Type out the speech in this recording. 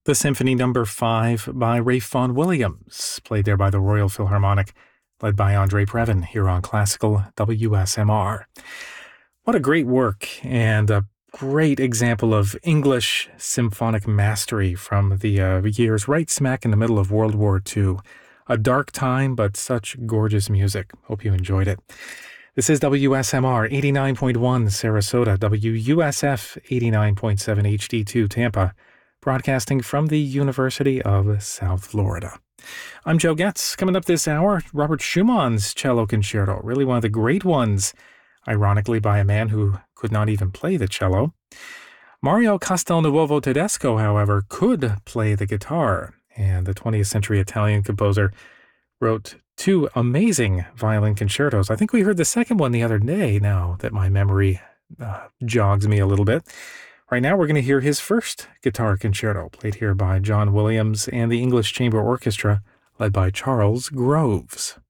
The Symphony Number 5 by Ralph Vaughan Williams, played there by the Royal Philharmonic, led by Andre Previn here on Classical WSMR. What a great work and a great example of English symphonic mastery from the years right smack in the middle of World War II. A dark time, but such gorgeous music. Hope you enjoyed it. This is WSMR 89.1 Sarasota, WUSF 89.7 HD2 Tampa, broadcasting from the University of South Florida. I'm Joe Getz. Coming up this hour, Robert Schumann's Cello Concerto, really one of the great ones, ironically by a man who could not even play the cello. Mario Castelnuovo Tedesco, however, could play the guitar, and the 20th century Italian composer wrote two amazing violin concertos. I think we heard the second one the other day, now that my memory jogs me a little bit. Right now, we're going to hear his first guitar concerto, played here by John Williams and the English Chamber Orchestra, led by Charles Groves.